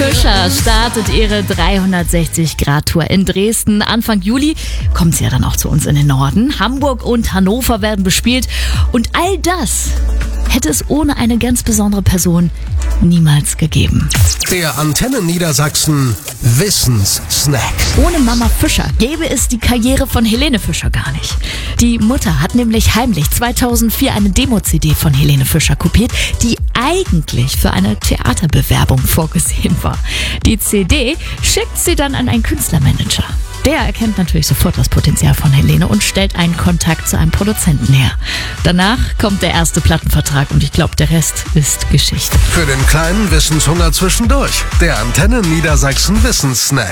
Fischer startet ihre 360-Grad-Tour in Dresden. Anfang Juli kommt sie ja dann auch zu uns in den Norden. Hamburg und Hannover werden bespielt. Und all das hätte es ohne eine ganz besondere Person niemals gegeben. Der Antenne Niedersachsen Wissenssnack. Ohne Mama Fischer gäbe es die Karriere von Helene Fischer gar nicht. Die Mutter hat nämlich heimlich 2004 eine Demo-CD von Helene Fischer kopiert, die eigentlich für eine Theaterbewerbung vorgesehen war. Die CD schickt sie dann an einen Künstlermanager. Der erkennt natürlich sofort das Potenzial von Helene und stellt einen Kontakt zu einem Produzenten her. Danach kommt der erste Plattenvertrag und ich glaube, der Rest ist Geschichte. Für den kleinen Wissenshunger zwischendurch. Der Antenne Niedersachsen Wissenssnack.